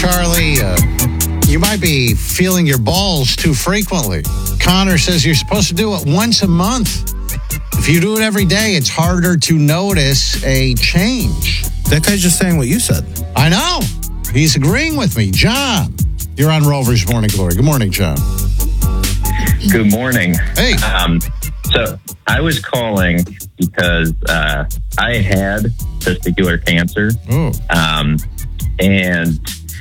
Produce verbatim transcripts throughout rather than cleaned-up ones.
Charlie, uh, you might be feeling your balls too frequently. Connor says you're supposed to do it once a month. If you do it every day, it's harder to notice a change. That guy's just saying what you said. I know. He's agreeing with me. John, you're on Rover's Morning Glory. Good morning, John. Good morning. Hey. Um, so I was calling because uh, I had testicular cancer. Oh. Um, and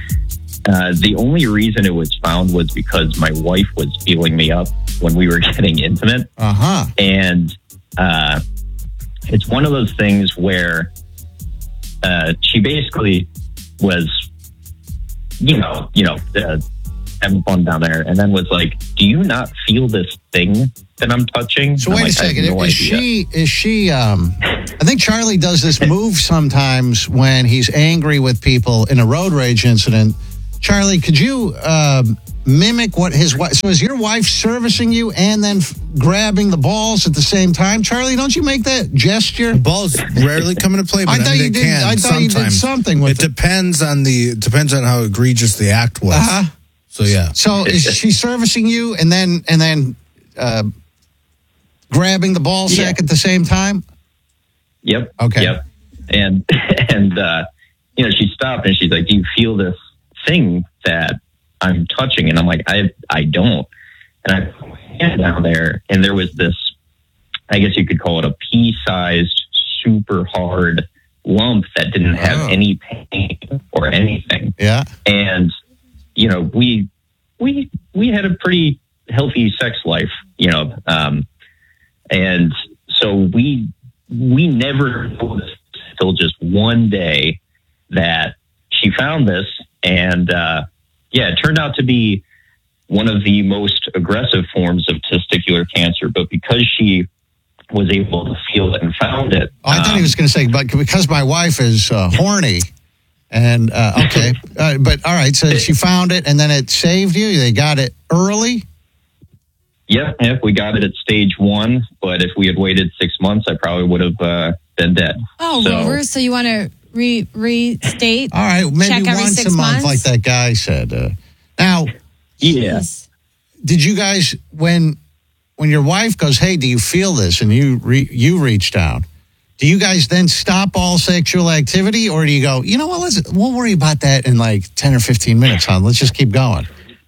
uh, the only reason it was found was because my wife was feeling me up when we were getting intimate. Uh-huh. And uh, it's one of those things where uh, she basically was, you know, you know, uh, having fun down there, and then was like, "Do you not feel this thing that I'm touching?" So I'm wait like, a second. no is idea. she? Is she? Um, I think Charlie does this move sometimes when he's angry with people in a road rage incident. Charlie, could you um, mimic what his wife? So is your wife servicing you and then f- grabbing the balls at the same time? Charlie, don't you make that gesture? Balls rarely come into play, but I I, thought mean, you they did. can I thought you did sometimes. something with it. it. Depends on the it depends on how egregious the act was. Uh-huh. So yeah. So is she servicing you and then and then uh, grabbing the ball sack Yeah. at the same time? Yep. Okay. Yep. And and uh, you know, she stopped and she's like, "Do you feel this thing that I'm touching?" And I'm like, "I I don't." And I put my hand down there, and there was this, I guess you could call it a pea-sized, super hard lump that didn't have Oh. any pain or anything. Yeah. And you know, we we we had a pretty healthy sex life, you know, um, and so we we never noticed until just one day that she found this, and uh, yeah, it turned out to be one of the most aggressive forms of testicular cancer. But because she was able to feel it and found it, Oh, I thought um, he was going to say, but because my wife is uh, horny, and uh, okay, uh, but all right. So she found it, and then it saved you. They got it early. Yep, yep, we got it at stage one, but if we had waited six months, I probably would have uh, been dead. Oh, So- Rover, so you want to re restate? All right, maybe Check every once six a month, months? like that guy said. Uh, now, Yeah. Yes. did you guys when when your wife goes, "Hey, do you feel this?" and you re, you reach down, do you guys then stop all sexual activity, or do you go, "You know what? Let's we'll worry about that in like ten or fifteen minutes, hon. Let's just keep going."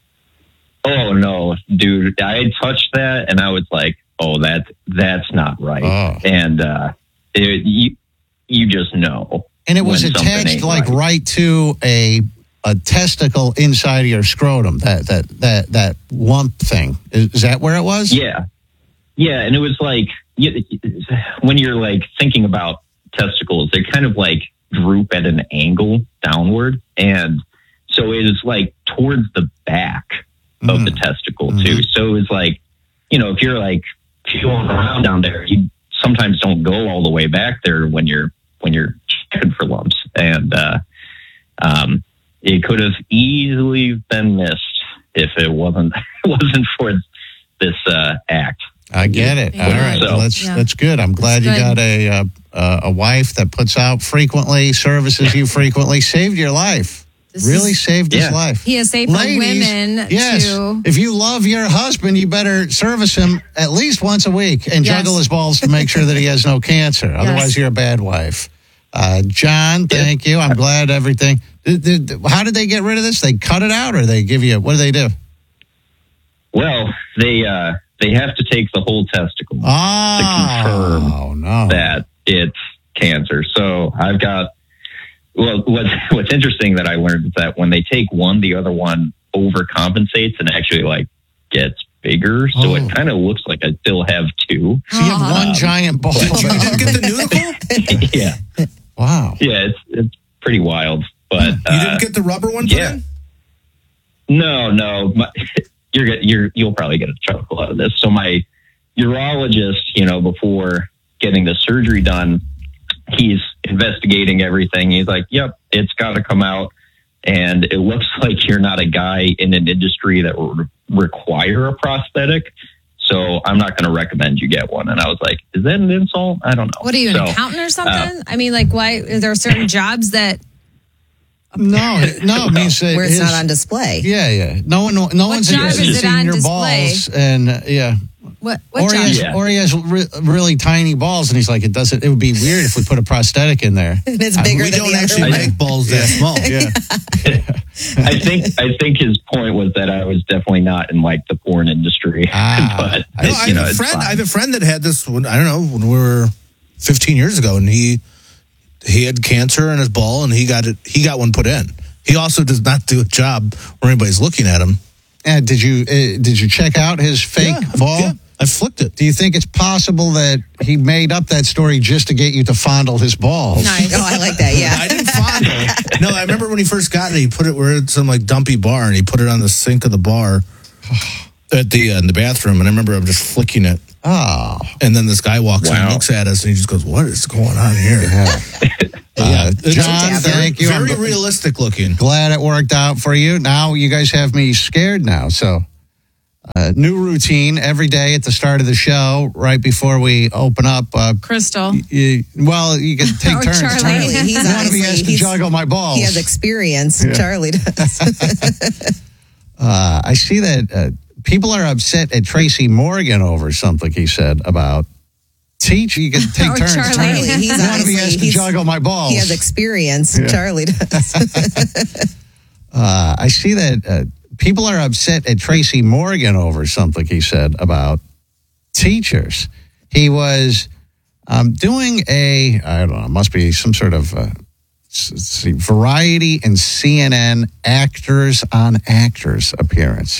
Oh no, dude! I touched that, and I was like, "Oh, that that's not right." Oh. And uh, it, you you just know, And it was when something attached ain't like right. right to a a testicle inside of your scrotum. That that that that lump thing. Is, is that where it was? Yeah, yeah, and it was like you, when you're like thinking about testicles, they kind of like droop at an angle downward, and so it is like towards the back of the testicle too. So it was like, you know, if you're like feeling around down there, you sometimes don't go all the way back there when you're when you're checking for lumps, and uh, um, it could have easily been missed if it wasn't it wasn't for this uh, act. I get it. Yeah. All right, So- well, that's Yeah. that's good. I'm glad That's you good. got a uh, uh, a wife that puts out frequently, services you frequently, saved your life. This really is- saved his Yeah. life. He is safe for women yes. to. If you love your husband, you better service him at least once a week and Yes. juggle his balls to make sure that he has no cancer. Otherwise, you're a bad wife. Uh, John, thank you. I'm glad everything. Did, did, how did they get rid of this? They cut it out, or they give you? What do they do? Well, they uh, they have to take the whole testicle Oh, confirm no. that it's cancer. So I've got. Well, what's what's interesting that I learned is that when they take one, the other one overcompensates and actually like gets bigger. So Oh. it kind of looks like I still have two. So you have one Um, giant ball. You didn't get the nudicle? yeah, Wow. yeah, it's it's pretty wild. But You uh, didn't get the rubber one put yeah. in? No, no. My, you're get- you're you'll probably get a chuckle out of this. So my urologist, you know, before getting the surgery done, he's investigating everything. He's like, "Yep, it's got to come out." And it looks like you're not a guy in an industry that would require a prosthetic. So I'm not going to recommend you get one. And I was like, is that an insult? I don't know. What are you, an So, accountant or something? I mean, like, why? Is there certain jobs that No, no, it means that where it's his- not on display. Yeah, yeah. No one, no one's job interested is it in on your display? balls, and uh, yeah. What? What Or he, job? has, Yeah. or he has re- really tiny balls, and he's like, it doesn't. It would be weird if we put a prosthetic in there. And it's bigger We than don't the other actually one. make balls that small. Yeah, I think I think his point was that I was definitely not in like the porn industry. Ah, but I No, it- I you know, have a it's friend. fine. I have a friend that had this. When, I don't know when we were fifteen years ago, and he he had cancer in his ball, and he got it. He got one put in. He also does not do a job where anybody's looking at him. and did you uh, did you check out his fake Yeah, ball? yeah, I flicked it. Do you think it's possible that he made up that story just to get you to fondle his balls? Nice. Oh, I like that. Yeah. I didn't fondle. No, I remember when he first got it. He put it where it's some like dumpy bar, and he put it on the sink of the bar at the uh, in the bathroom. And I remember I'm just flicking it, Oh, and then this guy walks in and Wow. looks at us, and he just goes, "What is going on here?" yeah. Uh, It's John, dabber. thank you. Very I'm realistic looking. glad it worked out for you. Now you guys have me scared now. So, uh, new routine every day at the start of the show, right before we open up. Uh, Crystal. you, well, you can take Or turns. Charlie. Charlie, turning. he's One of you obviously has to he's- juggle my balls. He has experience. Charlie does. Uh, I see that uh, people are upset at Tracy Morgan over something he said about teach. You can take Or turns. Charlie. turning. Charlie, he's One of you obviously has to he's- juggle my balls. He has experience. Yeah. Charlie does. Uh, I see that uh, people are upset at Tracy Morgan over something he said about teachers. He was um, doing a, I don't know, must be some sort of uh, s- s- see, Variety and C N N actors on actors appearance.